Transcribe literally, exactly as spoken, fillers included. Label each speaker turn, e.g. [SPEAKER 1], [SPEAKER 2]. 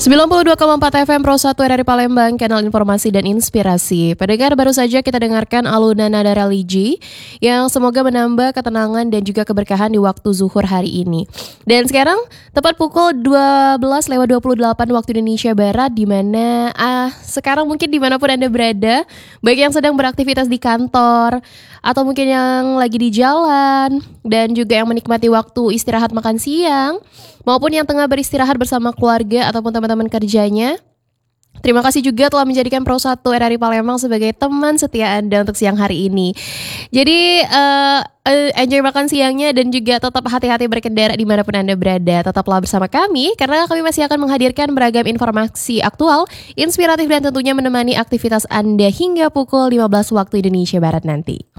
[SPEAKER 1] sembilan puluh dua koma empat F M Pro satu R R I Palembang, kanal informasi dan inspirasi. Pendengar, baru saja kita dengarkan alunan nada religi yang semoga menambah ketenangan dan juga keberkahan di waktu zuhur hari ini. Dan sekarang tepat pukul dua belas lewat dua puluh delapan waktu Indonesia Barat, di mana ah sekarang mungkin dimanapun Anda berada, baik yang sedang beraktivitas di kantor atau mungkin yang lagi di jalan dan juga yang menikmati waktu istirahat makan siang, maupun yang tengah beristirahat bersama keluarga ataupun teman-teman kerjanya. Terima kasih juga telah menjadikan Pro satu R R I Palembang sebagai teman setia Anda untuk siang hari ini. Jadi uh, uh, enjoy makan siangnya dan juga tetap hati-hati berkendara dimanapun Anda berada. Tetaplah bersama kami karena kami masih akan menghadirkan beragam informasi aktual, inspiratif dan tentunya menemani aktivitas Anda hingga pukul lima belas waktu Indonesia Barat nanti.